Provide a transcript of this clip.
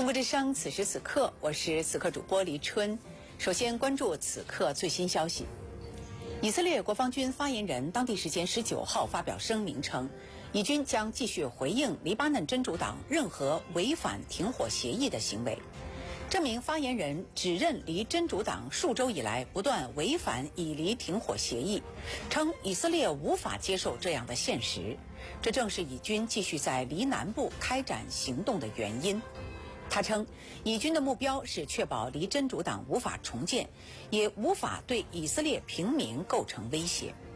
中国之声，此时此刻，我是此刻主播黎春。首先关注此刻最新消息。以色列国防军发言人当地时间19号发表声明称，以军将继续回应黎巴嫩真主党任何违反停火协议的行为。这名发言人指认黎真主党数周以来不断违反以黎停火协议，称以色列无法接受这样的现实，这正是以军继续在黎南部开展行动的原因。他称，以军的目标是确保黎真主党无法重建，也无法对以色列平民构成威胁。